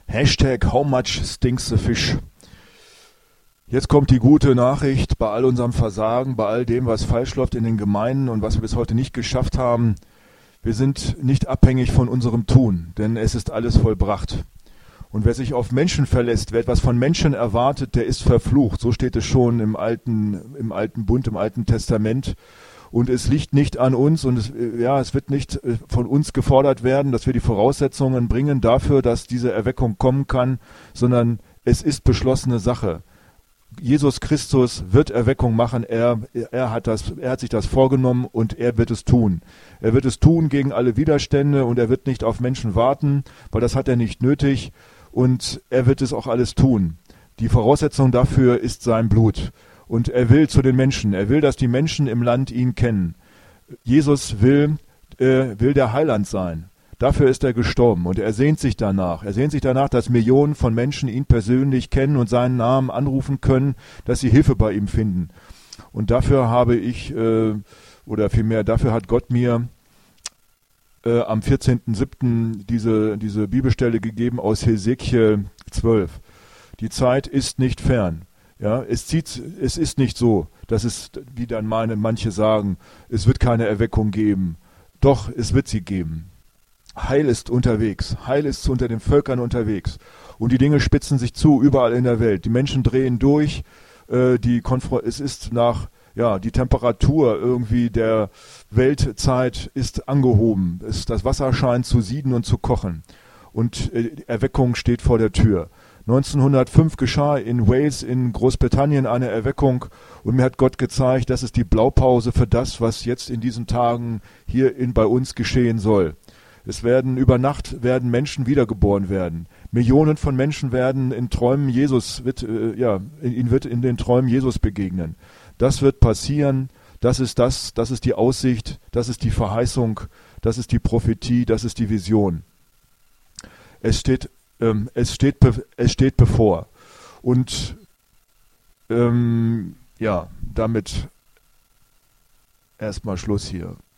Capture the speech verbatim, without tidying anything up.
Hashtag how much stinks the fish? Jetzt kommt die gute Nachricht: Bei all unserem Versagen, bei all dem, was falsch läuft in den Gemeinden und was wir bis heute nicht geschafft haben, wir sind nicht abhängig von unserem Tun, denn es ist alles vollbracht. Und wer sich auf Menschen verlässt, wer etwas von Menschen erwartet, der ist verflucht. So steht es schon im alten, im alten Bund, im Alten Testament. Und es liegt nicht an uns und es, ja, es wird nicht von uns gefordert werden, dass wir die Voraussetzungen bringen dafür, dass diese Erweckung kommen kann, sondern es ist beschlossene Sache. Jesus Christus wird Erweckung machen, er, er, hat das, er hat sich das vorgenommen und er wird es tun. Er wird es tun gegen alle Widerstände und er wird nicht auf Menschen warten, weil das hat er nicht nötig, und er wird es auch alles tun. Die Voraussetzung dafür ist sein Blut. Und er will zu den Menschen, er will, dass die Menschen im Land ihn kennen. Jesus will, äh, will der Heiland sein. Dafür ist er gestorben und er sehnt sich danach. Er sehnt sich danach, dass Millionen von Menschen ihn persönlich kennen und seinen Namen anrufen können, dass sie Hilfe bei ihm finden. Und dafür habe ich, äh, oder vielmehr dafür hat Gott mir äh, am vierzehnten siebten diese, diese Bibelstelle gegeben aus Hesekiel zwölf. Die Zeit ist nicht fern. Ja, es, zieht, es ist nicht so, dass es, wie dann meine, manche sagen, es wird keine Erweckung geben. Doch, es wird sie geben. Heil ist unterwegs. Heil ist unter den Völkern unterwegs. Und die Dinge spitzen sich zu, überall in der Welt. Die Menschen drehen durch. Äh, die Konfro- es ist nach, ja, die Temperatur irgendwie der Weltzeit ist angehoben. Es, das Wasser scheint zu sieden und zu kochen. Und äh, Erweckung steht vor der Tür. neunzehnhundertfünf geschah in Wales in Großbritannien eine Erweckung und mir hat Gott gezeigt, das ist die Blaupause für das, was jetzt in diesen Tagen hier in, bei uns geschehen soll. Es werden über Nacht werden Menschen wiedergeboren werden. Millionen von Menschen werden in Träumen Jesus wird äh, ja ihnen wird in den Träumen Jesus begegnen. Das wird passieren. Das ist das. Das ist die Aussicht. Das ist die Verheißung. Das ist die Prophetie. Das ist die Vision. Es steht ähm, es steht be- es steht bevor. Und ähm, ja, damit erstmal Schluss hier.